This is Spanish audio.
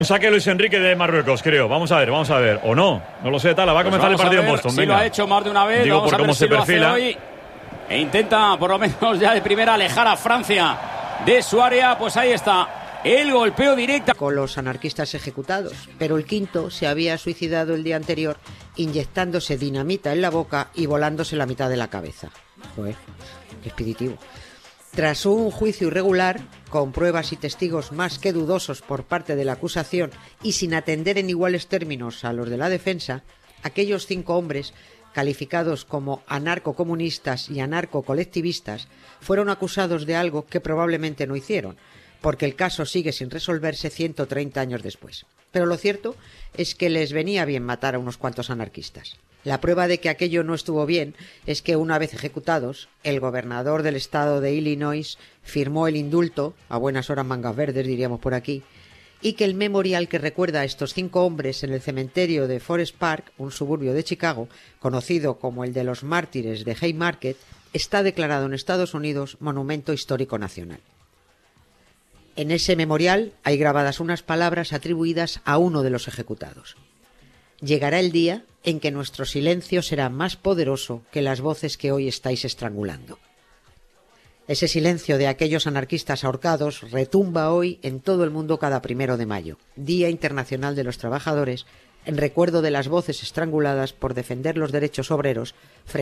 Saque Luis Enrique de Marruecos, creo. Vamos a ver. O no lo sé, Tala. Va a comenzar el partido en Boston. Sí, lo ha hecho más de una vez. Digo, vamos por a ver cómo si se lo perfila. hace hoy. E intenta, por lo menos ya de primera, alejar a Francia de su área. Pues ahí está, el golpeo directo. Con los anarquistas ejecutados, pero el quinto se había suicidado el día anterior inyectándose dinamita en la boca y volándose la mitad de la cabeza. Joder, qué expeditivo. Tras un juicio irregular, con pruebas y testigos más que dudosos por parte de la acusación y sin atender en iguales términos a los de la defensa, aquellos 5 hombres, calificados como anarcocomunistas y anarcocolectivistas, fueron acusados de algo que probablemente no hicieron, porque el caso sigue sin resolverse 130 años después. Pero lo cierto es que les venía bien matar a unos cuantos anarquistas. La prueba de que aquello no estuvo bien es que, una vez ejecutados, el gobernador del estado de Illinois firmó el indulto, a buenas horas mangas verdes diríamos por aquí, y que el memorial que recuerda a estos 5 hombres en el cementerio de Forest Park, un suburbio de Chicago, conocido como el de los mártires de Haymarket, está declarado en Estados Unidos Monumento Histórico Nacional. En ese memorial hay grabadas unas palabras atribuidas a uno de los ejecutados. Llegará el día en que nuestro silencio será más poderoso que las voces que hoy estáis estrangulando. Ese silencio de aquellos anarquistas ahorcados retumba hoy en todo el mundo cada 1 de mayo, Día Internacional de los Trabajadores, en recuerdo de las voces estranguladas por defender los derechos obreros frente